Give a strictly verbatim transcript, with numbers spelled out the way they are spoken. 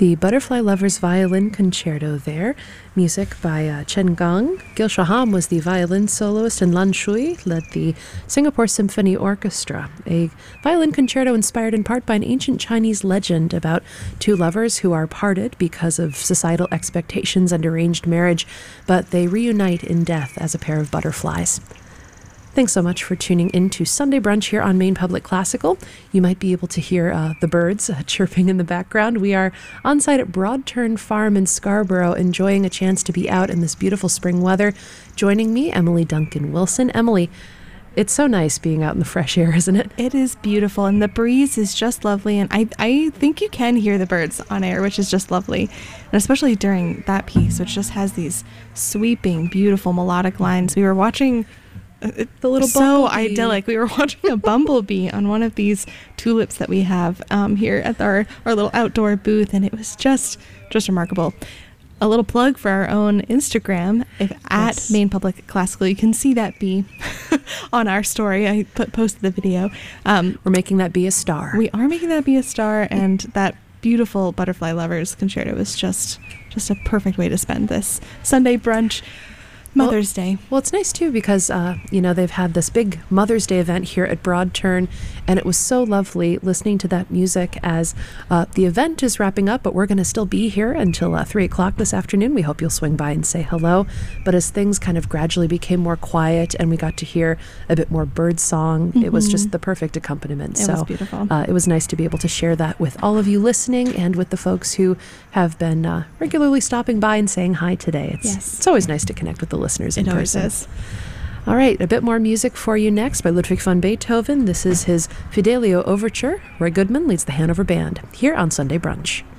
The Butterfly Lovers Violin Concerto there. Music by uh, Chen Gang. Gil Shaham was the violin soloist, and Lan Shui led the Singapore Symphony Orchestra. A violin concerto inspired in part by an ancient Chinese legend about two lovers who are parted because of societal expectations and arranged marriage, but they reunite in death as a pair of butterflies. Thanks so much for tuning in to Sunday Brunch here on Maine Public Classical. You might be able to hear uh, the birds uh, chirping in the background. We are on site at Broadturn Farm in Scarborough, enjoying a chance to be out in this beautiful spring weather. Joining me, Emily Duncan Wilson. Emily, it's so nice being out in the fresh air, isn't it? It is beautiful, and the breeze is just lovely, and I, I think you can hear the birds on air, which is just lovely, and especially during that piece, which just has these sweeping, beautiful melodic lines. We were watching the little so bumblebee. Idyllic. We were watching a bumblebee on one of these tulips that we have um, here at our, our little outdoor booth, and it was just just remarkable. A little plug for our own Instagram, if yes. at Maine Public Classical. You can see that bee on our story. I put posted the video. Um, we're making that bee a star. We are making that bee a star, and that beautiful Butterfly Lovers Concerto was just just a perfect way to spend this Sunday brunch. Mother's well, Day. Well, it's nice, too, because, uh, you know, they've had this big Mother's Day event here at Broadturn, and it was so lovely listening to that music as uh, the event is wrapping up, but we're going to still be here until uh, three o'clock this afternoon. We hope you'll swing by and say hello. But as things kind of gradually became more quiet and we got to hear a bit more bird song, mm-hmm. it was just the perfect accompaniment. It so, was beautiful. Uh, it was nice to be able to share that with all of you listening and with the folks who have been uh, regularly stopping by and saying hi today. It's, yes. it's always nice to connect with the listeners in it person. Always is. All right, a bit more music for you next by Ludwig van Beethoven. This is his Fidelio Overture. Roy Goodman leads the Hanover Band here on Sunday Brunch.